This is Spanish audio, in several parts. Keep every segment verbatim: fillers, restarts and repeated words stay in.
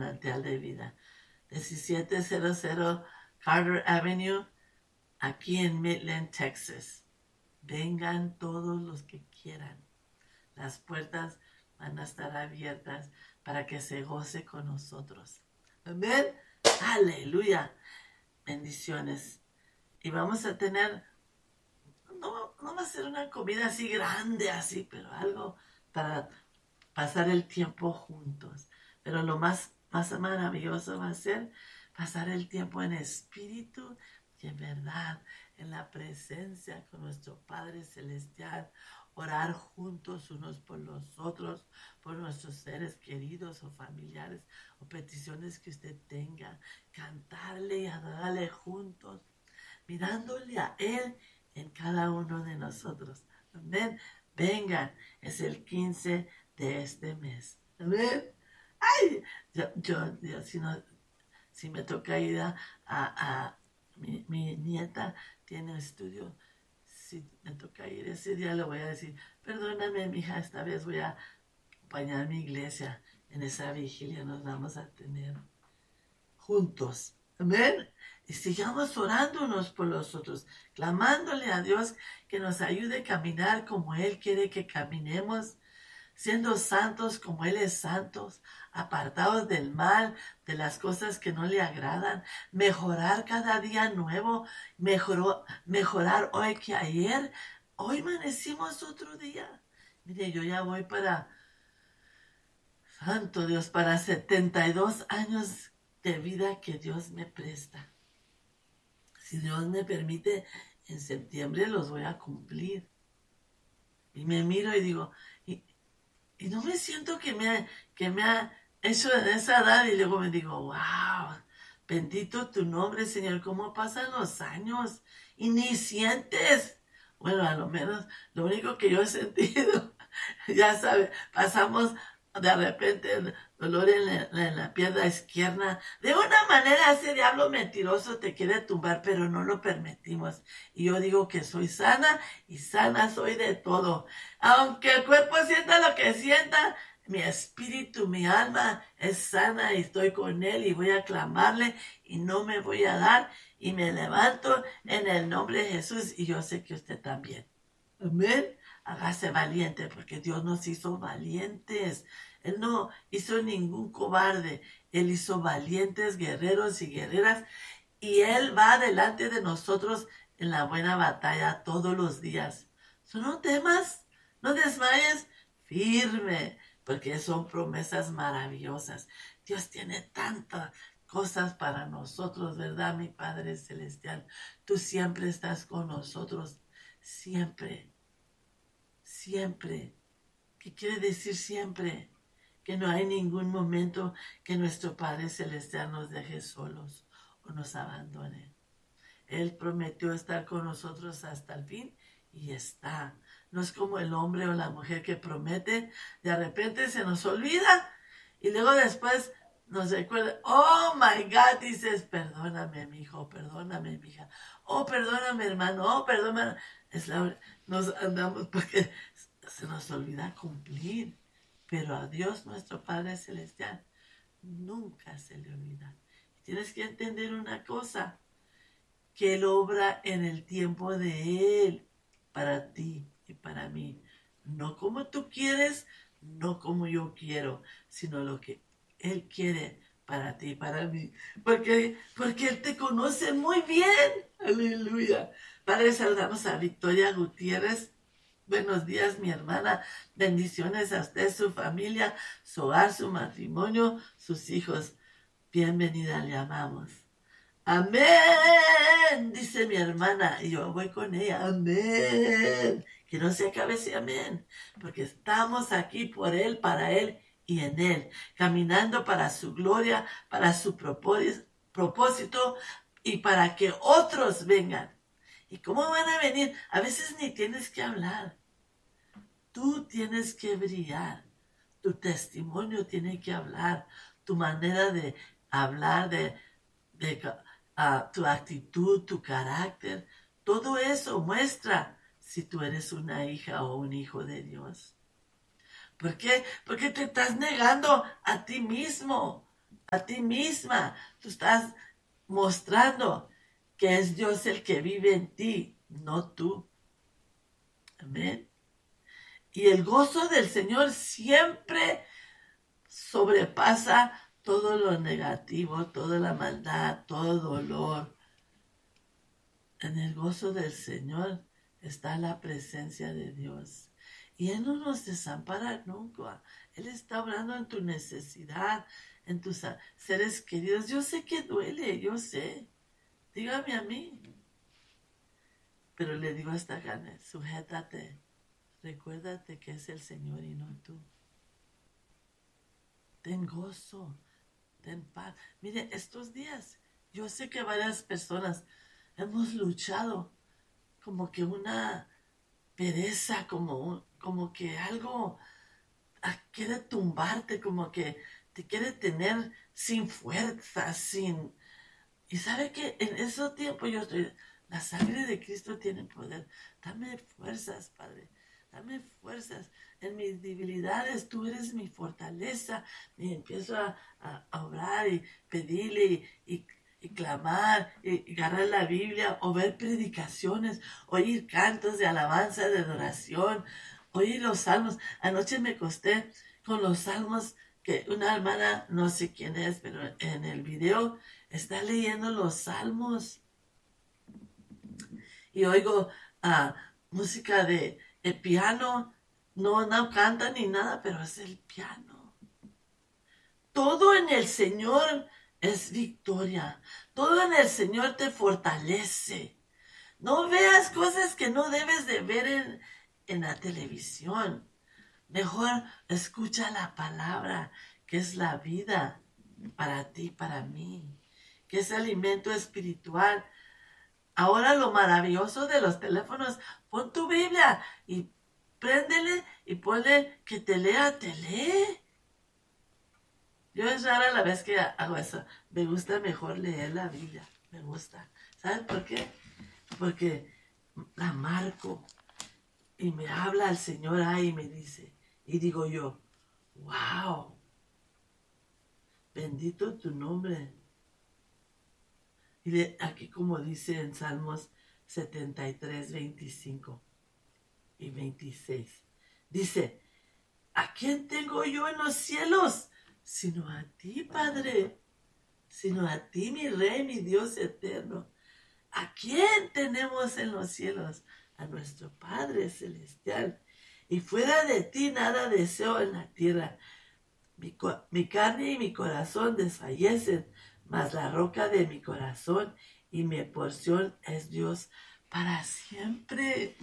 manantial de vida. diecisiete cero Carter Avenue, aquí en Midland, Texas. Vengan todos los que quieran. Las puertas van a estar abiertas para que se goce con nosotros. Amén. Aleluya. Bendiciones. Y vamos a tener, no, no va a ser una comida así grande, así, pero algo para pasar el tiempo juntos. Pero lo más, más maravilloso va a ser pasar el tiempo en espíritu y en verdad, en la presencia con nuestro Padre Celestial, orar juntos unos por los otros, por nuestros seres queridos o familiares o peticiones que usted tenga, cantarle y adorarle juntos, mirándole a Él en cada uno de nosotros. Amén. Vengan, es el quince de este mes. Amén. Ay, yo, yo, yo si, no, si me toca ir a, a, a mi, mi nieta tiene un estudio, si me toca ir ese día le voy a decir, perdóname mija, esta vez voy a acompañar a mi iglesia en esa vigilia, nos vamos a tener juntos. Amén. Y sigamos orándonos por los otros, clamándole a Dios que nos ayude a caminar como Él quiere que caminemos, siendo santos como Él es santos, apartados del mal, de las cosas que no le agradan, mejorar cada día nuevo, mejoró, mejorar hoy que ayer. Hoy amanecimos otro día. Mire, yo ya voy para, santo Dios, para setenta y dos años de vida que Dios me presta. Si Dios me permite, en septiembre los voy a cumplir. Y me miro y digo, y, y no me siento que me, ha, que me ha hecho en esa edad. Y luego me digo, wow, bendito tu nombre, Señor, cómo pasan los años y ni sientes. Bueno, a lo menos lo único que yo he sentido, ya sabes, pasamos de repente el dolor en la, en la pierna izquierda. De una manera ese diablo mentiroso te quiere tumbar, pero no lo permitimos. Y yo digo que soy sana y sana soy de todo. Aunque el cuerpo sienta lo que sienta, mi espíritu, mi alma es sana y estoy con Él y voy a clamarle y no me voy a dar y me levanto en el nombre de Jesús y yo sé que usted también. Amén. Hágase valiente porque Dios nos hizo valientes. Él no hizo ningún cobarde. Él hizo valientes guerreros y guerreras y Él va delante de nosotros en la buena batalla todos los días. So, no temas, no desmayes, firme, porque son promesas maravillosas. Dios tiene tantas cosas para nosotros, ¿verdad, mi Padre Celestial? Tú siempre estás con nosotros, siempre. Siempre. ¿Qué quiere decir siempre? Que no hay ningún momento que nuestro Padre Celestial nos deje solos o nos abandone. Él prometió estar con nosotros hasta el fin y está. No es como el hombre o la mujer que promete, de repente se nos olvida y luego después nos recuerda, oh my God, dices, perdóname mi hijo, perdóname mi hija, oh perdóname hermano, oh perdóname. Es la, nos andamos porque se nos olvida cumplir, pero a Dios nuestro Padre Celestial nunca se le olvida. Tienes que entender una cosa, que Él obra en el tiempo de Él, para ti y para mí, no como tú quieres, no como yo quiero, sino lo que Él quiere para ti y para mí, porque, porque Él te conoce muy bien. Aleluya. Padre, saludamos a Victoria Gutiérrez. Buenos días, mi hermana. Bendiciones a usted, su familia, su hogar, su matrimonio, sus hijos. Bienvenida, le amamos. Amén, dice mi hermana, y yo voy con ella. Amén. Que no se acabe ese amén, porque estamos aquí por Él, para Él y en Él, caminando para su gloria, para su propósito y para que otros vengan. ¿Y cómo van a venir? A veces ni tienes que hablar. Tú tienes que brillar. Tu testimonio tiene que hablar. Tu manera de hablar, de, de uh, tu actitud, tu carácter. Todo eso muestra si tú eres una hija o un hijo de Dios. ¿Por qué? Porque te estás negando a ti mismo. a ti misma. Tú estás mostrando que es Dios el que vive en ti, no tú. Amén. Y el gozo del Señor siempre sobrepasa todo lo negativo, toda la maldad, todo dolor. En el gozo del Señor está la presencia de Dios. Y Él no nos desampara nunca. Él está hablando en tu necesidad, en tus seres queridos. Yo sé que duele, yo sé. Dígame a mí. Pero le digo a esta carne, sujétate. Recuérdate que es el Señor y no tú. Ten gozo, ten paz. Mire, estos días, yo sé que varias personas hemos luchado como que una pereza, como, un, como que algo quiere tumbarte, como que te quiere tener sin fuerza, sin... Y sabe que en ese tiempo yo estoy... La sangre de Cristo tiene poder. Dame fuerzas, Padre. Dame fuerzas. En mis debilidades tú eres mi fortaleza. Y empiezo a, a, a orar y pedirle y, y, y clamar y, y agarrar la Biblia o ver predicaciones, oír cantos de alabanza, de adoración, oír los salmos. Anoche me acosté con los salmos que una hermana, no sé quién es, pero en el video está leyendo los salmos. Y oigo uh, música de el piano, no, no canta ni nada, pero es el piano. Todo en el Señor es victoria. Todo en el Señor te fortalece. No veas cosas que no debes de ver en, en la televisión. Mejor escucha la palabra, que es la vida para ti, para mí, que es alimento espiritual. Ahora lo maravilloso de los teléfonos, pon tu Biblia y préndele y ponle que te lea, te lee. Yo es rara la vez que hago eso. Me gusta mejor leer la Biblia. Me gusta. ¿Sabes por qué? Porque la marco y me habla el Señor ahí y me dice. Y digo yo, wow, bendito tu nombre. Y de aquí como dice en Salmos setenta y tres, veinticinco y veintiséis. Dice, ¿a quién tengo yo en los cielos? Sino a ti, Padre. Sino a ti, mi Rey, mi Dios eterno. ¿A quién tenemos en los cielos? A nuestro Padre celestial. Y fuera de ti nada deseo en la tierra. Mi, mi carne y mi corazón desfallecen, mas la roca de mi corazón y mi porción es Dios para siempre.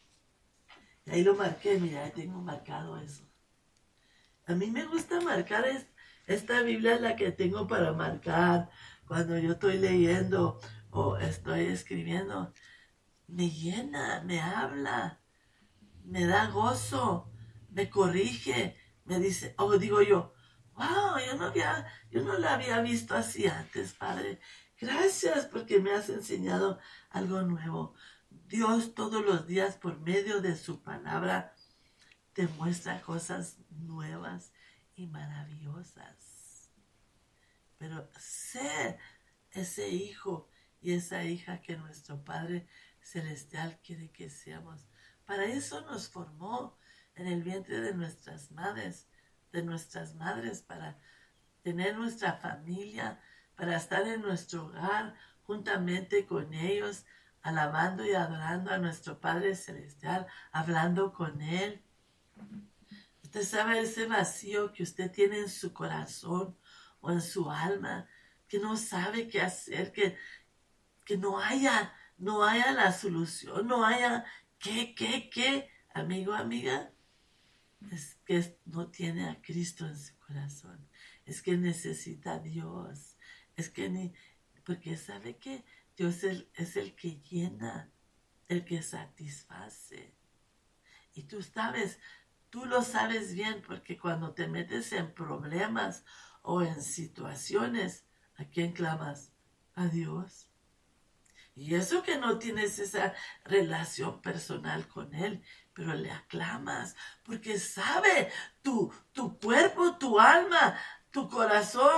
Y ahí lo marqué, mira, tengo marcado eso. A mí me gusta marcar, es, esta Biblia es la que tengo para marcar cuando yo estoy leyendo o estoy escribiendo. Me llena, me habla, me da gozo, me corrige, me dice, o oh, digo yo, wow, yo no, había, yo no la había visto así antes, Padre. Gracias porque me has enseñado algo nuevo. Dios todos los días por medio de su palabra te muestra cosas nuevas y maravillosas. Pero sé ese hijo y esa hija que nuestro Padre Celestial quiere que seamos. Para eso nos formó en el vientre de nuestras madres, de nuestras madres, para tener nuestra familia, para estar en nuestro hogar juntamente con ellos, alabando y adorando a nuestro Padre Celestial, hablando con Él. Usted sabe ese vacío que usted tiene en su corazón o en su alma, que no sabe qué hacer, que, que no haya, no haya la solución, no haya qué, qué, qué, amigo, amiga. Es que no tiene a Cristo en su corazón. Es que necesita a Dios. Es que ni, porque sabe que Dios es, es el que llena, el que satisface. Y tú sabes, tú lo sabes bien, porque cuando te metes en problemas o en situaciones, ¿a quién clamas? A Dios. Y eso que no tienes esa relación personal con Él, pero le aclamas, porque sabe tu, tu cuerpo, tu alma, tu corazón,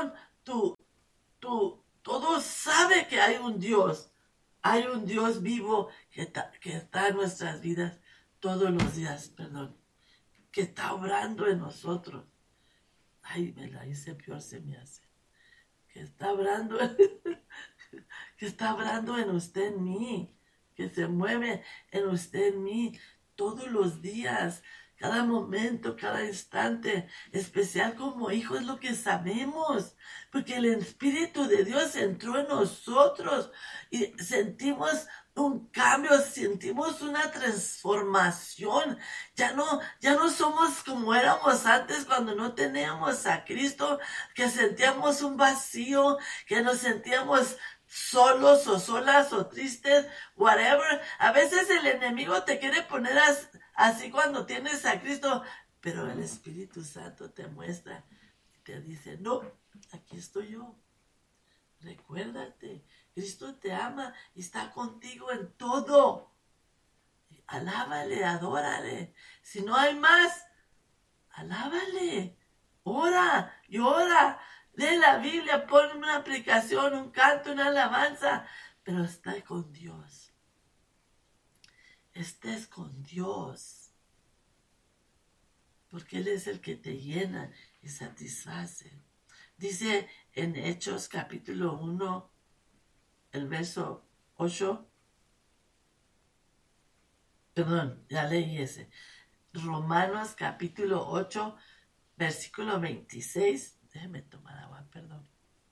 tú, tú, todo sabe que hay un Dios. Hay un Dios vivo que está, que está en nuestras vidas todos los días, perdón, que está obrando en nosotros. Ay, me la hice peor, se me hace. Que está obrando, que está obrando en usted, en mí, que se mueve en usted, en mí, todos los días, cada momento, cada instante, especial como hijo, es lo que sabemos, porque el Espíritu de Dios entró en nosotros y sentimos un cambio, sentimos una transformación. Ya no, ya no somos como éramos antes cuando no teníamos a Cristo, que sentíamos un vacío, que nos sentíamos solos o solas o tristes, whatever. A veces el enemigo te quiere poner as, así cuando tienes a Cristo, pero el Espíritu Santo te muestra y te dice, no, aquí estoy yo. Recuérdate, Cristo te ama y está contigo en todo. Alábale, adórale. Si no hay más, alábale. Ora y ora. Lee la Biblia, pon una aplicación, un canto, una alabanza, pero está con Dios. Estés con Dios, porque Él es el que te llena y satisface. Dice en Hechos capítulo uno, el verso ocho, perdón, ya leí ese. Romanos capítulo ocho, versículo veintiséis. Déjeme tomar agua, perdón.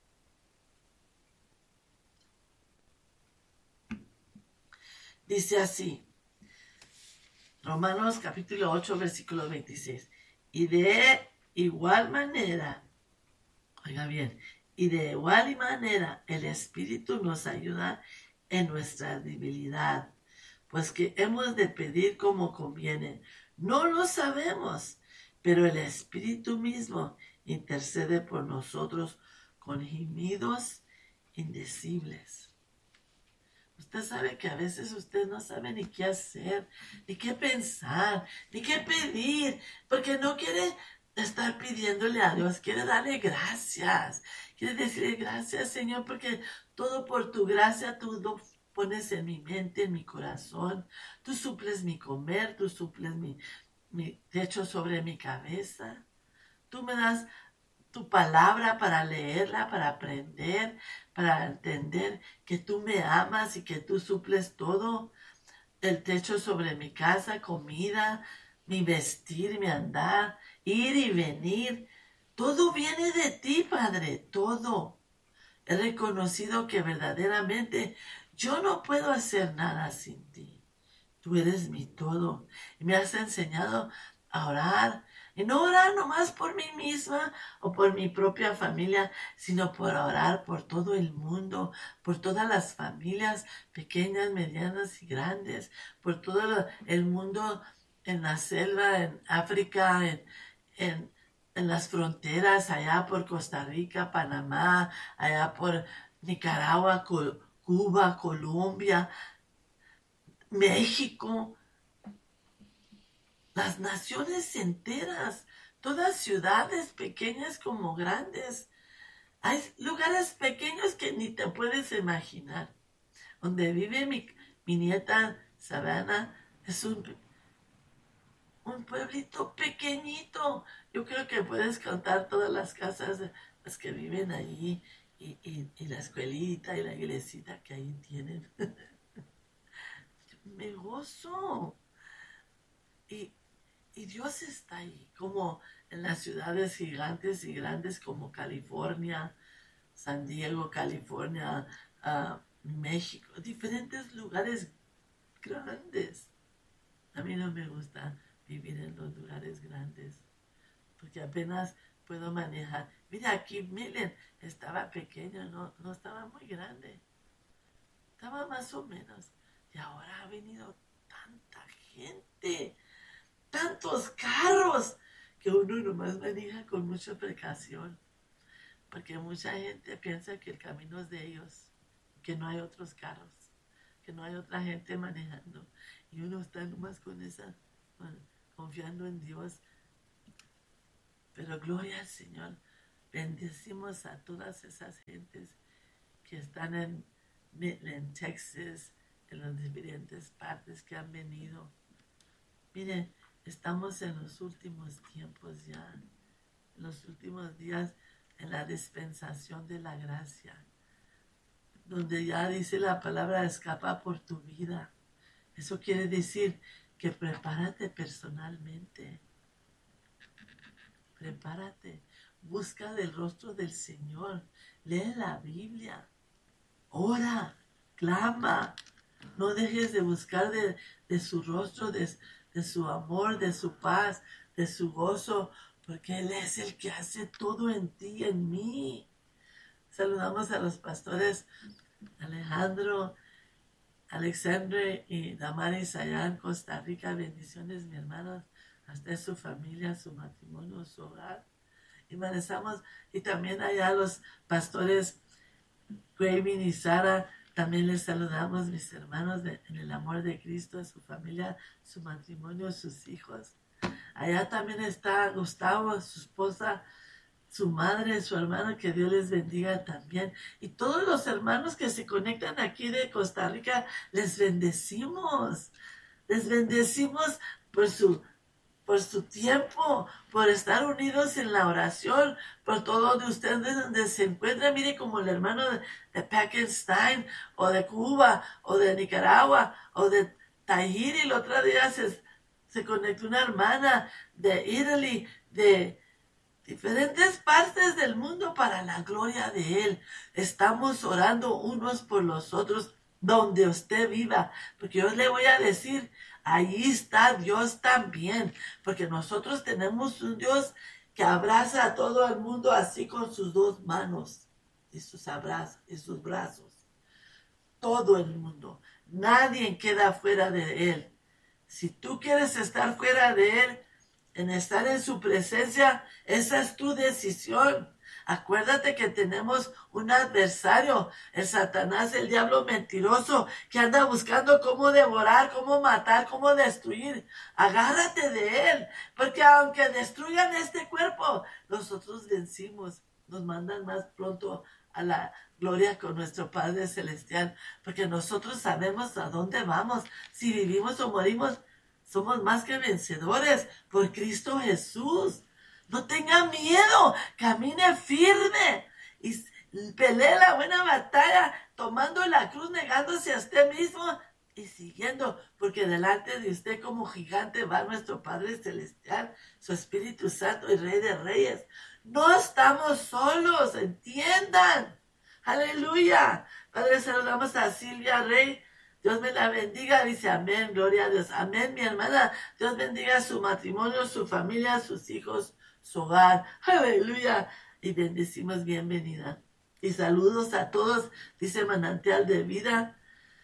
Dice así, Romanos capítulo ocho, versículo veintiséis. Y de igual manera, oiga bien, y de igual manera el Espíritu nos ayuda en nuestra debilidad, pues que hemos de pedir como conviene. No lo sabemos, pero el Espíritu mismo intercede por nosotros con gemidos indecibles. Usted sabe que a veces usted no sabe ni qué hacer, ni qué pensar, ni qué pedir, porque no quiere estar pidiéndole a Dios, quiere darle gracias, quiere decirle gracias, Señor, porque todo por tu gracia tú lo pones en mi mente, en mi corazón, tú suples mi comer, tú suples mi, mi techo sobre mi cabeza, tú me das tu palabra para leerla, para aprender, para entender que tú me amas y que tú suples todo, el techo sobre mi casa, comida, mi vestir, mi andar, ir y venir. Todo viene de ti, Padre, todo. He reconocido que verdaderamente yo no puedo hacer nada sin ti. Tú eres mi todo y me has enseñado a orar. Y no orar nomás por mí misma o por mi propia familia, sino por orar por todo el mundo, por todas las familias pequeñas, medianas y grandes, por todo el mundo en la selva, en África, en, en, en las fronteras, allá por Costa Rica, Panamá, allá por Nicaragua, Cuba, Colombia, México, las naciones enteras, todas ciudades pequeñas como grandes. Hay lugares pequeños que ni te puedes imaginar. Donde vive mi, mi nieta Savannah, es un, un pueblito pequeñito. Yo creo que puedes contar todas las casas, las que viven allí, y, y, y la escuelita y la iglesita que ahí tienen. Me gozo. Y, y Dios está ahí, como en las ciudades gigantes y grandes como California, San Diego, California, uh, México, diferentes lugares grandes. A mí no me gusta vivir en los lugares grandes, porque apenas puedo manejar. Mira, aquí Milen estaba pequeño, no, no estaba muy grande. Estaba más o menos. Y ahora ha venido tanta gente, tantos carros, que uno nomás maneja con mucha precaución. Porque mucha gente piensa que el camino es de ellos, que no hay otros carros, que no hay otra gente manejando. Y uno está nomás con esa, confiando en Dios. Pero gloria al Señor, Bendecimos a todas esas gentes que están en Midland, Texas, en las diferentes partes que han venido. Miren, estamos en los últimos tiempos ya, en los últimos días, en la dispensación de la gracia, donde ya dice la palabra escapa por tu vida. Eso quiere decir que prepárate personalmente. Prepárate. Busca del rostro del Señor. Lee la Biblia. Ora. Clama. No dejes de buscar de, de su rostro, de, de su amor, de su paz, de su gozo, porque Él es el que hace todo en ti y en mí. Saludamos a los pastores Alejandro, Alexandre y Damaris allá en Costa Rica. Bendiciones, mi hermano, hasta su familia, su matrimonio, su hogar. Y manejamos, y también allá los pastores Gravin y Sara. También les saludamos, mis hermanos, de, en el amor de Cristo, su familia, su matrimonio, sus hijos. Allá también está Gustavo, su esposa, su madre, su hermano, que Dios les bendiga también. Y todos los hermanos que se conectan aquí de Costa Rica, les bendecimos. Les bendecimos por su, por su tiempo, por estar unidos en la oración, por todo de ustedes donde se encuentran. Mire, como el hermano de, de Pakistán, o de Cuba, o de Nicaragua, o de Tahiti. El otro día se, se conectó una hermana de Italy, de diferentes partes del mundo para la gloria de Él. Estamos orando unos por los otros donde usted viva, porque yo le voy a decir, ahí está Dios también, porque nosotros tenemos un Dios que abraza a todo el mundo así con sus dos manos y sus abrazos y sus brazos. Todo el mundo, nadie queda fuera de Él. Si tú quieres estar fuera de Él, en estar en su presencia, esa es tu decisión. Acuérdate que tenemos un adversario, el Satanás, el diablo mentiroso, que anda buscando cómo devorar, cómo matar, cómo destruir. Agárrate de él, porque aunque destruyan este cuerpo, nosotros vencimos. Nos mandan más pronto a la gloria con nuestro Padre Celestial, porque nosotros sabemos a dónde vamos, si vivimos o morimos. Somos más que vencedores por Cristo Jesús. No tenga miedo, camine firme y pelee la buena batalla, tomando la cruz, negándose a usted mismo y siguiendo, porque delante de usted como gigante va nuestro Padre Celestial, su Espíritu Santo y Rey de Reyes. No estamos solos, entiendan. Aleluya. Padre, saludamos a Silvia Rey. Dios me la bendiga, dice amén, gloria a Dios. Amén, mi hermana. Dios bendiga su matrimonio, su familia, sus hijos, su hogar. Aleluya. Y bendecimos, bienvenida. Y saludos a todos, dice Manantial de Vida.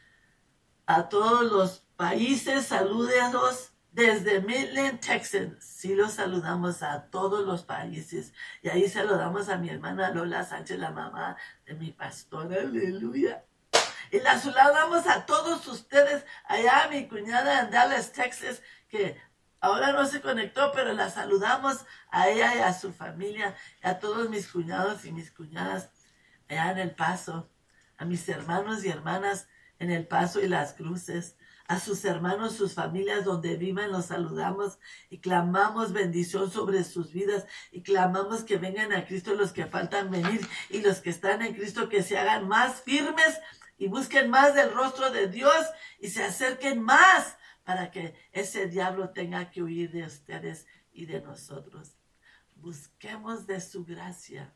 A todos los países, salúdenos desde Midland, Texas. Sí los saludamos a todos los países. Y ahí saludamos a mi hermana Lola Sánchez, la mamá de mi pastor. Aleluya. Y la saludamos a todos ustedes, allá a mi cuñada en Dallas, Texas, que ahora no se conectó, pero la saludamos a ella y a su familia, y a todos mis cuñados y mis cuñadas allá en El Paso, a mis hermanos y hermanas en El Paso y Las Cruces, a sus hermanos, sus familias donde vivan, los saludamos y clamamos bendición sobre sus vidas y clamamos que vengan a Cristo los que faltan venir y los que están en Cristo que se hagan más firmes y busquen más del rostro de Dios y se acerquen más para que ese diablo tenga que huir de ustedes y de nosotros. Busquemos de su gracia.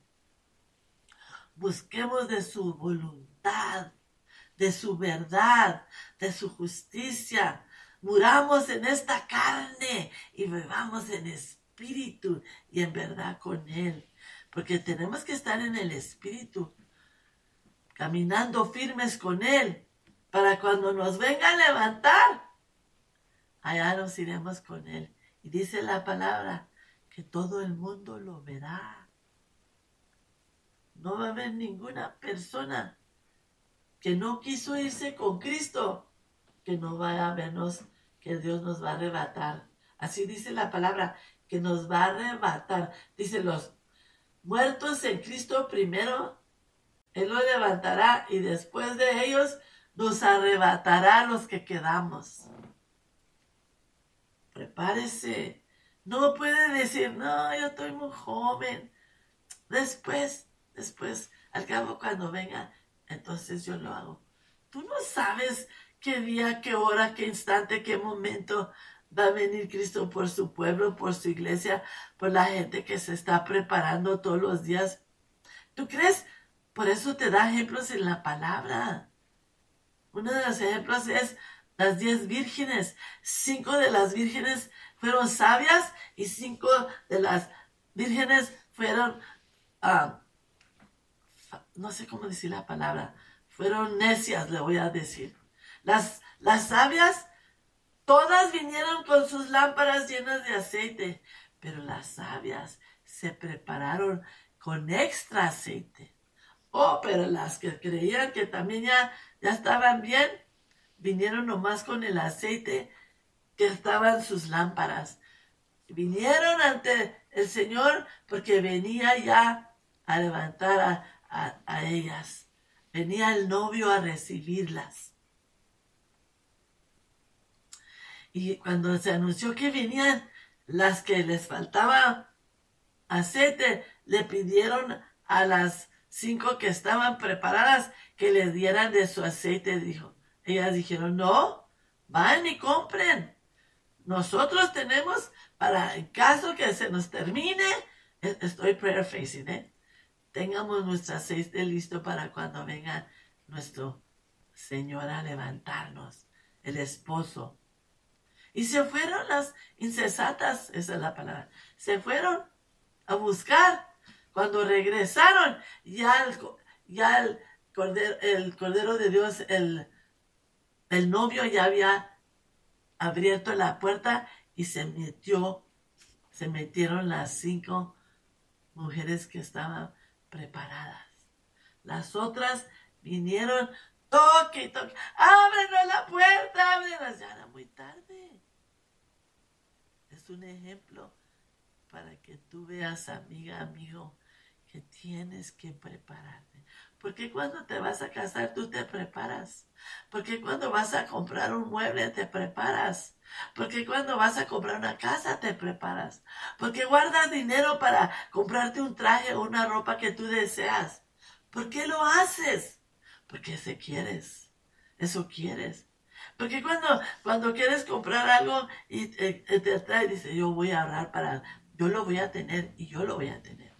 Busquemos de su voluntad, de su verdad, de su justicia. Muramos en esta carne y vivamos en espíritu y en verdad con Él. Porque tenemos que estar en el espíritu, caminando firmes con Él, para cuando nos venga a levantar, allá nos iremos con Él. Y dice la palabra que todo el mundo lo verá. No va a haber ninguna persona que no quiso irse con Cristo, que no va a vernos, que Dios nos va a arrebatar. Así dice la palabra, que nos va a arrebatar. Dice los muertos en Cristo primero, Él los levantará y después de ellos nos arrebatará a los que quedamos. Prepárese. No puede decir, no, yo estoy muy joven. Después, después, al cabo cuando venga, entonces yo lo hago. Tú no sabes qué día, qué hora, qué instante, qué momento va a venir Cristo por su pueblo, por su iglesia, por la gente que se está preparando todos los días. ¿Tú crees? Por eso te da ejemplos en la palabra. Uno de los ejemplos es las diez vírgenes. Cinco de las vírgenes fueron sabias y cinco de las vírgenes fueron, uh, no sé cómo decir la palabra, fueron necias, le voy a decir. Las, las sabias, todas vinieron con sus lámparas llenas de aceite, pero las sabias se prepararon con extra aceite. Oh, pero las que creían que también ya, ya estaban bien, vinieron nomás con el aceite que estaban sus lámparas. Vinieron ante el Señor porque venía ya a levantar a, a, a ellas. Venía el novio a recibirlas. Y cuando se anunció que venían las que les faltaba aceite, le pidieron a las cinco que estaban preparadas que les dieran de su aceite. Dijo, ellas dijeron, no, van y compren. Nosotros tenemos, para en caso que se nos termine, estoy prayer facing, ¿eh? Tengamos nuestro aceite listo para cuando venga nuestro Señor a levantarnos, el esposo. Y se fueron las insensatas, esa es la palabra, se fueron a buscar. Cuando regresaron, ya el, ya el, cordero, el cordero de Dios, el, el novio ya había abierto la puerta y se metió, se metieron las cinco mujeres que estaban preparadas. Las otras vinieron, toque, toque, ábrenos la puerta, ábrenos. Ya era muy tarde. Es un ejemplo para que tú veas, amiga, amigo, que tienes que prepararte. Porque cuando te vas a casar, tú te preparas. Porque cuando vas a comprar un mueble, te preparas. Porque cuando vas a comprar una casa, te preparas. Porque guardas dinero para comprarte un traje o una ropa que tú deseas. ¿Por qué lo haces? Porque se quieres. Eso quieres. Porque cuando, cuando quieres comprar algo y te, te trae, dice, yo voy a ahorrar para, yo lo voy a tener y yo lo voy a tener.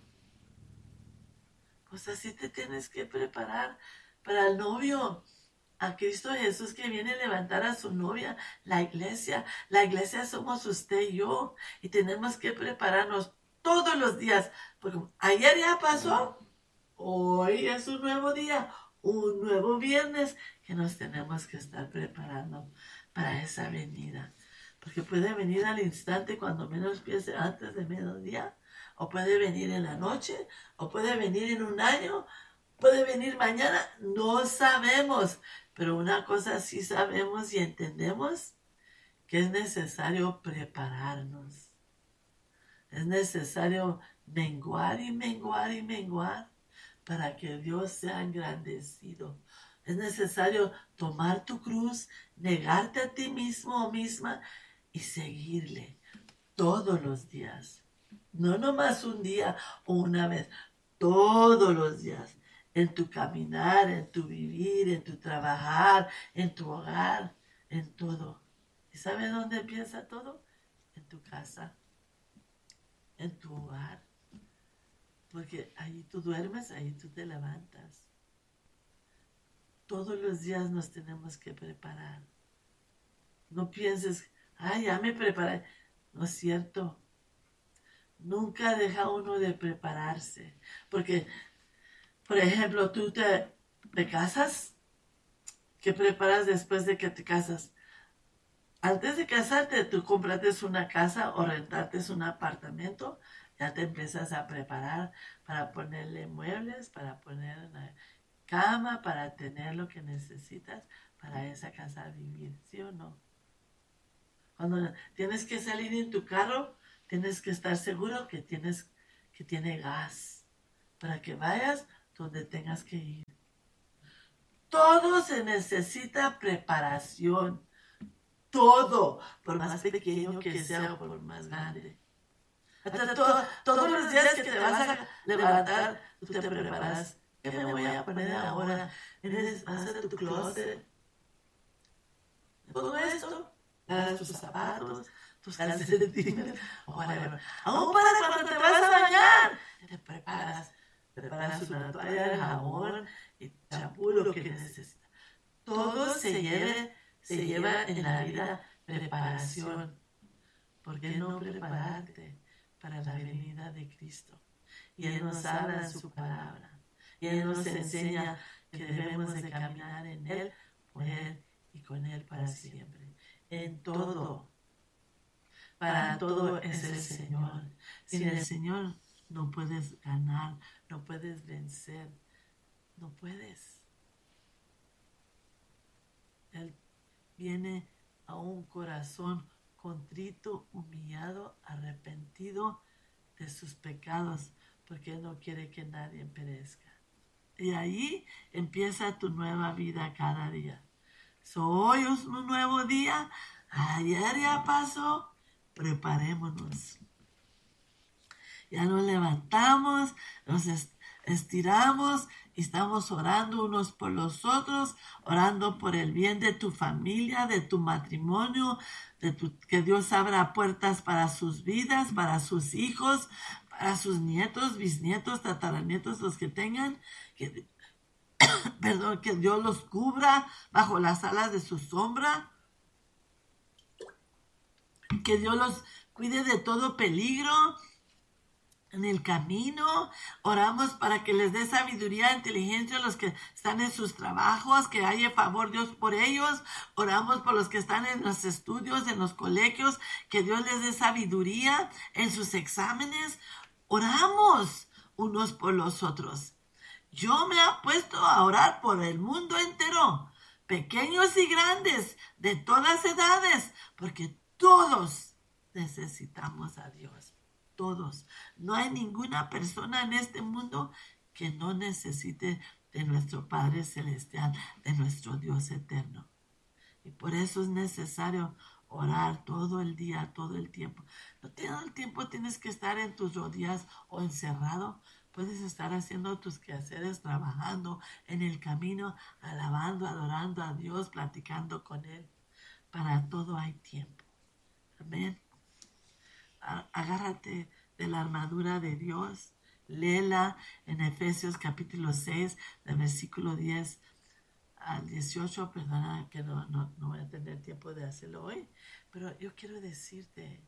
Pues así te tienes que preparar para el novio, a Cristo Jesús que viene a levantar a su novia, la iglesia. La iglesia somos usted y yo y tenemos que prepararnos todos los días, porque ayer ya pasó, hoy es un nuevo día, un nuevo viernes que nos tenemos que estar preparando para esa venida. Porque puede venir al instante cuando menos piense, antes de mediodía, o puede venir en la noche, o puede venir en un año, puede venir mañana, no sabemos. Pero una cosa sí sabemos y entendemos, que es necesario prepararnos. Es necesario menguar y menguar y menguar para que Dios sea engrandecido. Es necesario tomar tu cruz, negarte a ti mismo o misma y seguirle todos los días. No nomás un día o una vez, todos los días. En tu caminar, en tu vivir, en tu trabajar, en tu hogar, en todo. ¿Y sabes dónde empieza todo? En tu casa, en tu hogar. Porque ahí tú duermes, ahí tú te levantas. Todos los días nos tenemos que preparar. No pienses, ay, ya me preparé. No es cierto. Nunca deja uno de prepararse. Porque, por ejemplo, tú te, te casas. ¿Qué preparas después de que te casas? Antes de casarte, tú compraste una casa o rentaste un apartamento. Ya te empiezas a preparar para ponerle muebles, para poner una cama, para tener lo que necesitas para esa casa vivir. ¿Sí o no? Cuando tienes que salir en tu carro, tienes que estar seguro que tienes que tiene gas. para que vayas donde tengas que ir. Todo se necesita preparación. Todo, por más pequeño que sea o por más grande. Hasta todo, todos los días que te vas a levantar, tú te preparas. ¿Qué me voy a poner ahora? Vas a tu closet. Todo esto, das tus zapatos, tus calcetines, whatever. Aún para cuando te vas a bañar, te preparas. Preparas una toalla, jabón y champú, lo que necesitas. Todo se lleva, se lleva en la vida preparación. ¿Por qué no prepararte para la venida de Cristo? Y Él nos habla en su palabra. Y Él nos enseña que debemos de caminar en Él, por Él y con Él para siempre. En todo. Para todo es el Señor. Sin el Señor no puedes ganar, no puedes vencer, no puedes. Él viene a un corazón contrito, humillado, arrepentido de sus pecados, porque Él no quiere que nadie perezca. Y ahí empieza tu nueva vida cada día. So, hoy es un nuevo día, ayer ya pasó, preparémonos. Ya nos levantamos, nos estiramos y estamos orando unos por los otros, orando por el bien de tu familia, de tu matrimonio, de tu, que Dios abra puertas para sus vidas, para sus hijos, para sus nietos, bisnietos, tataranietos, los que tengan, que, perdón, que Dios los cubra bajo las alas de su sombra, que Dios los cuide de todo peligro en el camino. Oramos para que les dé sabiduría e inteligencia a los que están en sus trabajos, que haya favor Dios por ellos. Oramos por los que están en los estudios, en los colegios, que Dios les dé sabiduría en sus exámenes. Oramos unos por los otros. Yo me he puesto a orar por el mundo entero, pequeños y grandes, de todas edades, porque todos necesitamos a Dios. Todos. No hay ninguna persona en este mundo que no necesite de nuestro Padre Celestial, de nuestro Dios eterno. Y por eso es necesario orar todo el día, todo el tiempo. No todo el tiempo tienes que estar en tus rodillas o encerrado. Puedes estar haciendo tus quehaceres, trabajando en el camino, alabando, adorando a Dios, platicando con Él. Para todo hay tiempo. Amén. Agárrate de la armadura de Dios, léela en Efesios capítulo seis, del versículo diez al dieciocho, perdona que no, no, no voy a tener tiempo de hacerlo hoy, pero yo quiero decirte,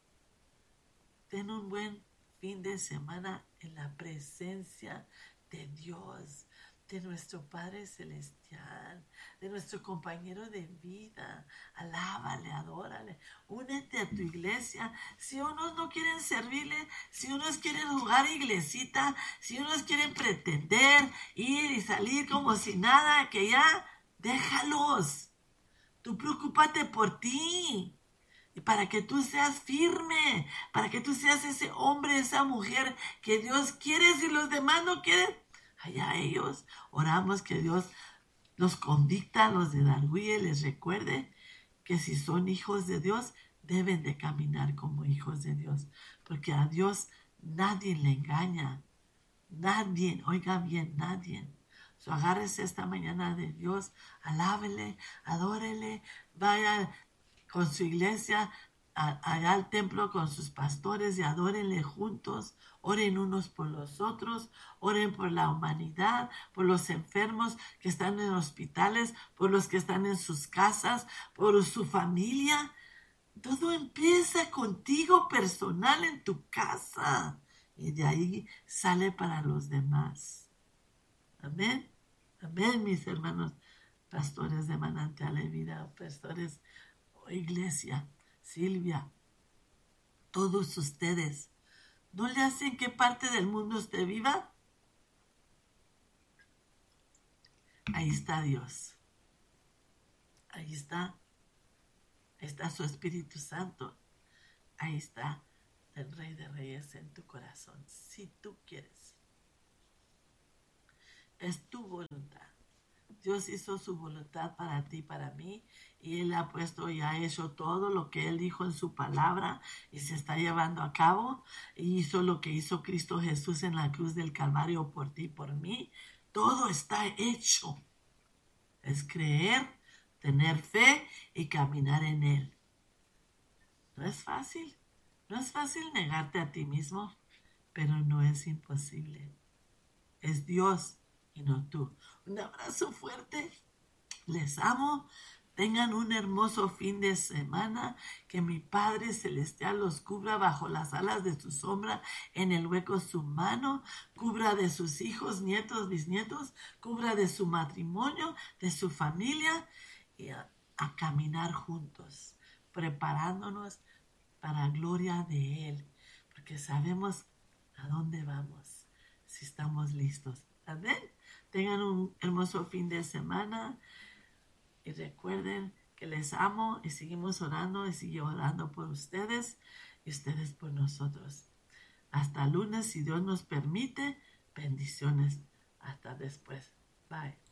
ten un buen fin de semana en la presencia de Dios, de nuestro Padre Celestial, de nuestro compañero de vida. Alábale, adórale, únete a tu iglesia. Si unos no quieren servirle, si unos quieren jugar iglesita, si unos quieren pretender ir y salir como si nada, que ya, déjalos. Tú preocúpate por ti. Y para que tú seas firme, para que tú seas ese hombre, esa mujer que Dios quiere, si los demás no quieren, allá ellos. Oramos que Dios los convicta, los redarguye, les recuerde que si son hijos de Dios, deben de caminar como hijos de Dios. Porque a Dios nadie le engaña. Nadie, oiga bien, nadie. So, agárrese esta mañana de Dios, alábele, adórele, vaya con su iglesia a, allá al templo con sus pastores y adórenle juntos. Oren unos por los otros, oren por la humanidad, por los enfermos que están en hospitales, por los que están en sus casas, por su familia. Todo empieza contigo personal en tu casa y de ahí sale para los demás. Amén, amén, mis hermanos, pastores de Manantial de Vida, pastores o iglesia, Silvia, todos ustedes. ¿No le hacen qué parte del mundo usted viva? Ahí está Dios. Ahí está. Ahí está su Espíritu Santo. Ahí está el Rey de Reyes en tu corazón. Si tú quieres. es tu voluntad. Dios hizo su voluntad para ti, para mí, y Él ha puesto y ha hecho todo lo que Él dijo en su palabra y se está llevando a cabo. Y hizo lo que hizo Cristo Jesús en la cruz del Calvario por ti, por mí. Todo está hecho. Es creer, tener fe y caminar en Él. No es fácil. No es fácil negarte a ti mismo, pero no es imposible. Es Dios y no tú. Un abrazo fuerte. Les amo. Tengan un hermoso fin de semana. Que mi Padre Celestial los cubra bajo las alas de su sombra, en el hueco de su mano. Cubra de sus hijos, nietos, bisnietos. Cubra de su matrimonio, de su familia. Y a, a caminar juntos, preparándonos para gloria de Él. Porque sabemos a dónde vamos, si estamos listos. Amén. Tengan un hermoso fin de semana. Y recuerden que les amo y seguimos orando y sigo orando por ustedes y ustedes por nosotros. Hasta lunes, si Dios nos permite. Bendiciones. Hasta después. Bye.